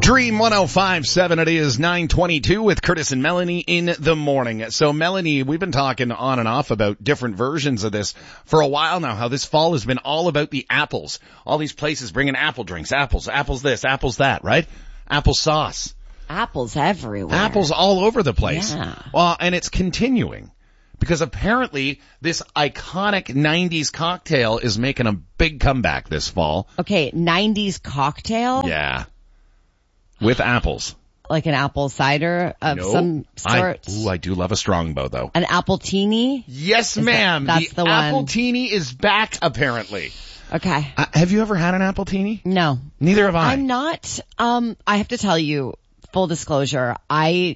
Dream 105.7, it is 9:22 with Curtis and Melanie in the morning. So Melanie, we've been talking on and off about different versions of this for a while now, how this fall has been all about the apples. All these places bringing apple drinks, apples this, apples that, right? Apple sauce. Apples everywhere. Apples all over the place. Yeah. Well, and it's continuing because apparently this iconic 90s cocktail is making a big comeback this fall. Okay, 90s cocktail? Yeah. With apples. Like an apple cider of some sort? I do love a strongbow though. An apple-tini? Yes, ma'am. That's the one. Apple-tini is back apparently. Okay. Have you ever had an apple-tini? No. Neither have I. I'm not, I have to tell you, full disclosure, I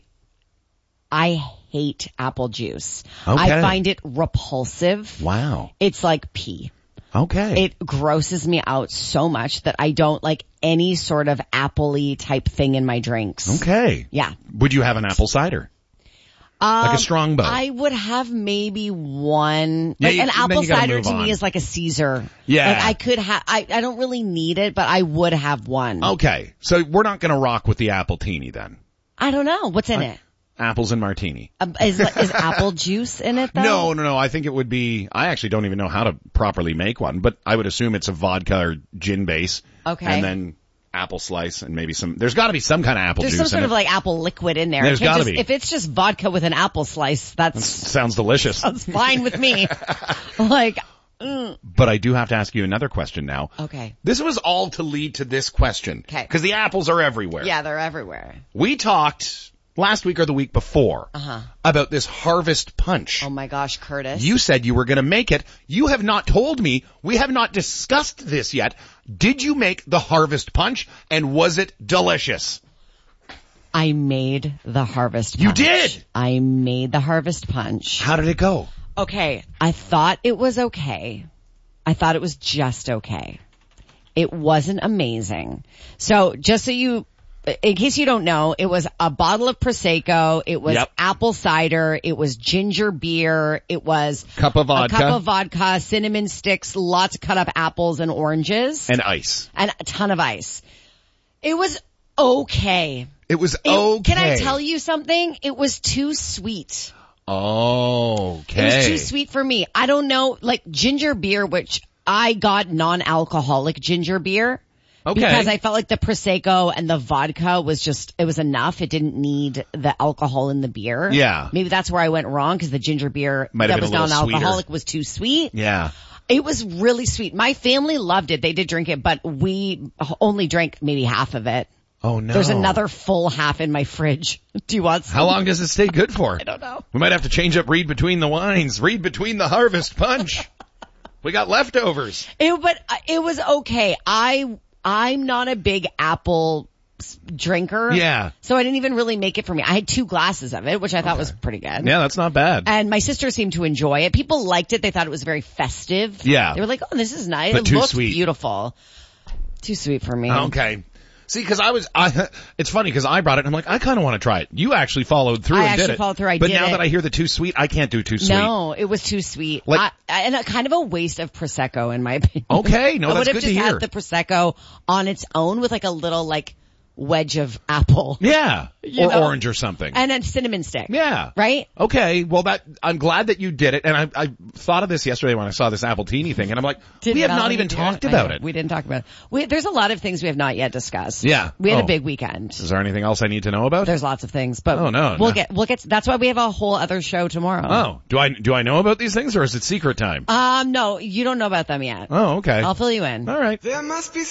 hate apple juice. Okay. I find it repulsive. Wow. It's like pee. Okay. It grosses me out so much that I don't like any sort of apple-y type thing in my drinks. Okay. Yeah. Would you have an apple cider? Like a strongbow? I would have maybe one. Yeah, Like an apple cider to on. me is like a Caesar. Yeah. Like I could have, I don't really need it, but I would have one. Okay. So we're not going to rock with the apple-tini then. I don't know. What's in it? Apples and martini. Is apple juice in it though? No. I think it would be, I actually don't even know how to properly make one, but I would assume it's a vodka or gin base. Okay. And then apple slice and maybe there's gotta be some kind of apple There's juice some sort in of it. like apple liquid in there. There's gotta be. If it's just vodka with an apple slice, that's Sounds delicious. fine with me. Like, But I do have to ask you another question now. okay. This was all to lead to this question. Okay. Because the apples are everywhere. Yeah, they're everywhere. We talked last week or the week before about this harvest punch. Oh my gosh, Curtis. You said you were going to make it. You have not told me. We have not discussed this yet. Did you make the harvest punch and was it delicious? I made the harvest punch. You did? I made the harvest punch. How did it go? Okay, I thought it was okay. I thought it was just okay. It wasn't amazing. So just so you, in case you don't know, it was a bottle of Prosecco, it was apple cider, it was ginger beer, it was cup of vodka, cinnamon sticks, lots of cut up apples and oranges. And ice. And a ton of ice. It was okay. It was okay. Can I tell you something? It was too sweet. Okay. It was too sweet for me. I don't know, like ginger beer, which I got non-alcoholic ginger beer. Okay. Because I felt like the Prosecco and the vodka was just, it was enough. It didn't need the alcohol in the beer. Yeah. Maybe that's where I went wrong because the ginger beer that was non-alcoholic was too sweet. Yeah. It was really sweet. My family loved it. They did drink it, but we only drank maybe half of it. Oh no. There's another full half in my fridge. Do you want some? How long does it stay good for? I don't know. We might have to change up read between the wines, read between the harvest punch. We got leftovers. But it was okay. I'm not a big apple drinker. Yeah. So I didn't even really make it for me. I had 2 glasses of it, which I thought was pretty good. Yeah, that's not bad. And my sister seemed to enjoy it. People liked it. They thought it was very festive. Yeah. They were like, oh, this is nice. But it too looked sweet. beautiful. Too sweet for me. Okay. See, cause it's funny cause I brought it and I'm like, I kinda wanna try it. You actually followed through and did it. I actually followed through. But now that I hear the too sweet, I can't do too sweet. No, it was too sweet. And a kind of a waste of Prosecco in my opinion. Okay, no, that's good to hear. I would have just had the Prosecco on its own with like a little like wedge of apple. Yeah. Or know? orange or something. And a cinnamon stick. Yeah. Right? Okay. Well, I'm glad that you did it. And I thought of this yesterday when I saw this apple-tini thing and I'm like, we have not even talked about it. We didn't talk about it. There's a lot of things we have not yet discussed. Yeah. We had a big weekend. Is there anything else I need to know about? There's lots of things, but we'll get, that's why we have a whole other show tomorrow. Oh, do I know about these things or is it secret time? No, you don't know about them yet. Oh, okay. I'll fill you in. All right. There must be